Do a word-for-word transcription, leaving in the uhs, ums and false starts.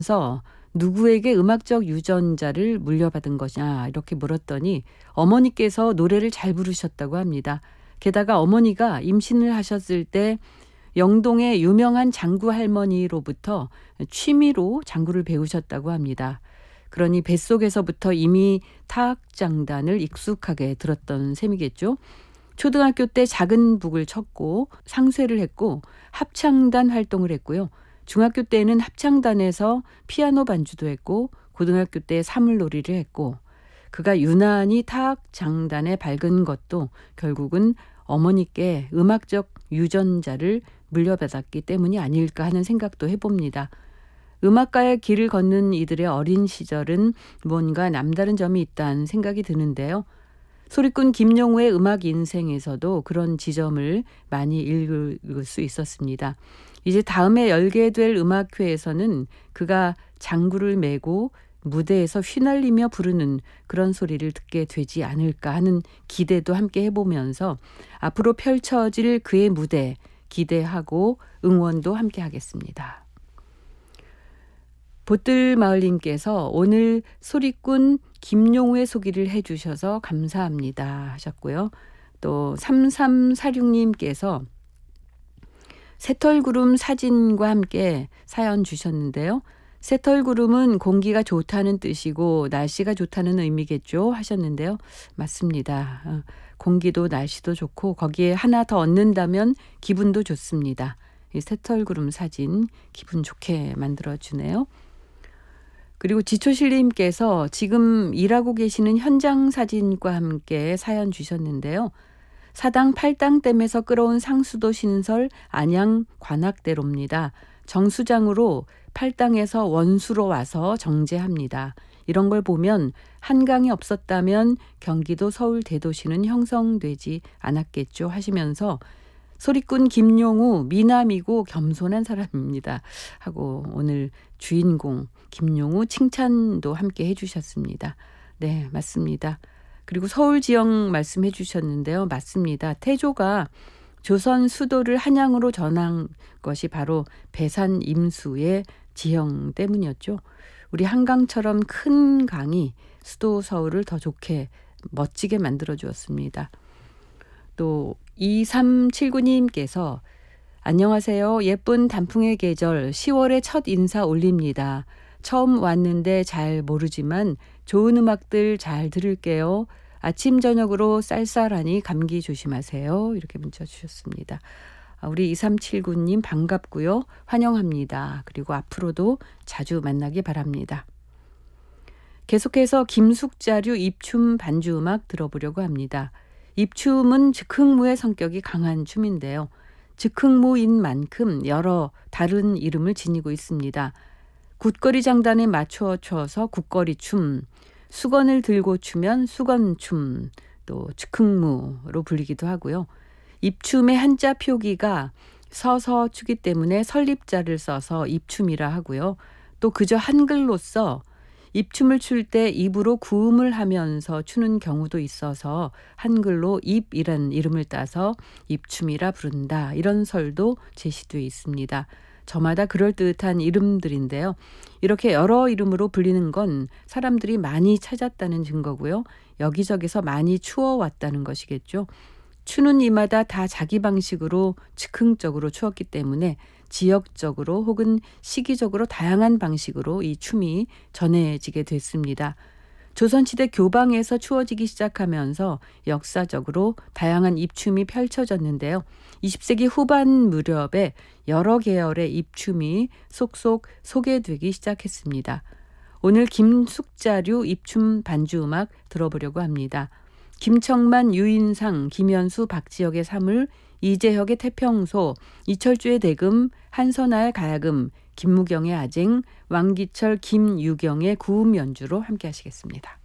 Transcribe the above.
서 누구에게 음악적 유전자를 물려받은 것이냐 이렇게 물었더니 어머니께서 노래를 잘 부르셨다고 합니다. 게다가 어머니가 임신을 하셨을 때 영동의 유명한 장구 할머니로부터 취미로 장구를 배우셨다고 합니다. 그러니 뱃속에서부터 이미 타악장단을 익숙하게 들었던 셈이겠죠. 초등학교 때 작은 북을 쳤고 상쇄를 했고 합창단 활동을 했고요. 중학교 때는 합창단에서 피아노 반주도 했고 고등학교 때 사물놀이를 했고 그가 유난히 타악장단에 밝은 것도 결국은 어머니께 음악적 유전자를 물려받았기 때문이 아닐까 하는 생각도 해봅니다. 음악가의 길을 걷는 이들의 어린 시절은 뭔가 남다른 점이 있다는 생각이 드는데요. 소리꾼 김용우의 음악 인생에서도 그런 지점을 많이 읽을 수 있었습니다. 이제 다음에 열게 될 음악회에서는 그가 장구를 메고 무대에서 휘날리며 부르는 그런 소리를 듣게 되지 않을까 하는 기대도 함께 해보면서 앞으로 펼쳐질 그의 무대 기대하고 응원도 함께 하겠습니다. 보뜰마을님께서 오늘 소리꾼 김용우의 소개를 해주셔서 감사합니다 하셨고요. 또 삼삼사육님께서 새털구름 사진과 함께 사연 주셨는데요. 새털구름은 공기가 좋다는 뜻이고 날씨가 좋다는 의미겠죠 하셨는데요. 맞습니다. 공기도 날씨도 좋고 거기에 하나 더 얻는다면 기분도 좋습니다. 이 새털구름 사진 기분 좋게 만들어주네요. 그리고 지초실님께서 지금 일하고 계시는 현장 사진과 함께 사연 주셨는데요. 사당 팔당댐에서 끌어온 상수도 신설 안양 관악대로입니다. 정수장으로 팔당에서 원수로 와서 정제합니다. 이런 걸 보면 한강이 없었다면 경기도 서울 대도시는 형성되지 않았겠죠 하시면서 소리꾼 김용우 미남이고 겸손한 사람입니다 하고 오늘 주인공 김용우 칭찬도 함께 해주셨습니다. 네, 맞습니다. 그리고 서울 지역 말씀해 주셨는데요. 맞습니다. 태조가 조선 수도를 한양으로 전한 것이 바로 배산 임수의 지형 때문이었죠. 우리 한강처럼 큰 강이 수도 서울을 더 좋게 멋지게 만들어 주었습니다. 또 이삼칠구님께서 안녕하세요. 예쁜 단풍의 계절 시월의 첫 인사 올립니다. 처음 왔는데 잘 모르지만 좋은 음악들 잘 들을게요. 아침 저녁으로 쌀쌀하니 감기 조심하세요. 이렇게 문자 주셨습니다. 우리 이삼칠구님 반갑고요. 환영합니다. 그리고 앞으로도 자주 만나기 바랍니다. 계속해서 김숙자류 입춤 반주 음악 들어보려고 합니다. 입춤은 즉흥무의 성격이 강한 춤인데요. 즉흥무인 만큼 여러 다른 이름을 지니고 있습니다. 굿거리 장단에 맞춰 춰서 굿거리 춤, 수건을 들고 추면 수건춤, 또 즉흥무로 불리기도 하고요. 입춤의 한자 표기가 서서 추기 때문에 설립자를 써서 입춤이라 하고요. 또 그저 한글로써 입춤을 출 때 입으로 구음을 하면서 추는 경우도 있어서 한글로 입이란 이름을 따서 입춤이라 부른다. 이런 설도 제시되어 있습니다. 저마다 그럴듯한 이름들인데요. 이렇게 여러 이름으로 불리는 건 사람들이 많이 찾았다는 증거고요. 여기저기서 많이 추어왔다는 것이겠죠. 추는 이마다 다 자기 방식으로 즉흥적으로 추었기 때문에 지역적으로 혹은 시기적으로 다양한 방식으로 이 춤이 전해지게 됐습니다. 조선시대 교방에서 추어지기 시작하면서 역사적으로 다양한 입춤이 펼쳐졌는데요. 이십 세기 후반 무렵에 여러 계열의 입춤이 속속 소개되기 시작했습니다. 오늘 김숙자류 입춤 반주 음악 들어보려고 합니다. 김청만, 유인상, 김현수, 박지혁의 사물, 이재혁의 태평소, 이철주의 대금, 한선아의 가야금, 김무경의 아쟁, 왕기철, 김유경의 구음 연주로 함께 하시겠습니다.